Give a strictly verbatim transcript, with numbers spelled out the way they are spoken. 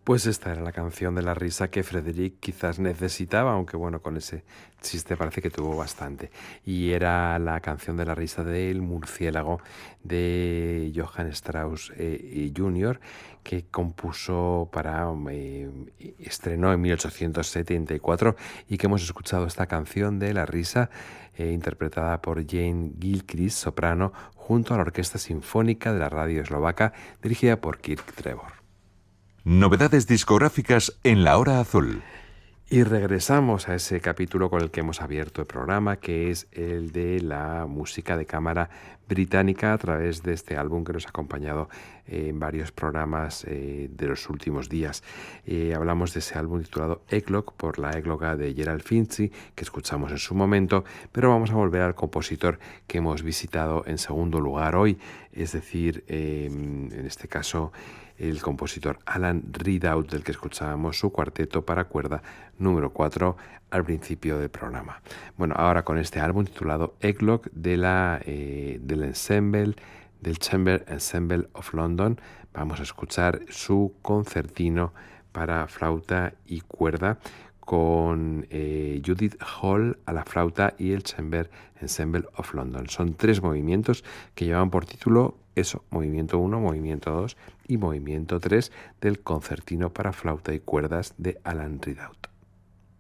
Pues esta era la canción de la risa que Frédéric quizás necesitaba, aunque bueno, con ese chiste parece que tuvo bastante. Y era la canción de la risa del murciélago de Johann Strauss eh, junior, que compuso para, eh, estrenó en mil ochocientos setenta y cuatro y que hemos escuchado esta canción de la risa eh, interpretada por Jane Gilchrist, soprano, junto a la Orquesta Sinfónica de la Radio Eslovaca, dirigida por Kirk Trevor. Novedades discográficas en La Hora Azul. Y regresamos a ese capítulo con el que hemos abierto el programa, que es el de la música de cámara británica a través de este álbum que nos ha acompañado eh, en varios programas eh, de los últimos días. Eh, hablamos de ese álbum titulado Eggnog, por la égloga de Gerald Finzi, que escuchamos en su momento, pero vamos a volver al compositor que hemos visitado en segundo lugar hoy, es decir, eh, en este caso el compositor Alan Ridout, del que escuchábamos su cuarteto para cuerda número cuatro al principio del programa. Bueno, ahora con este álbum titulado Eggnog de la, eh, del ensemble, del Chamber Ensemble of London, vamos a escuchar su concertino para flauta y cuerda con eh, Judith Hall a la flauta y el Chamber Ensemble of London. Son tres movimientos que llevan por título eso, movimiento uno, movimiento dos y movimiento tres del concertino para flauta y cuerdas de Alan Ridout.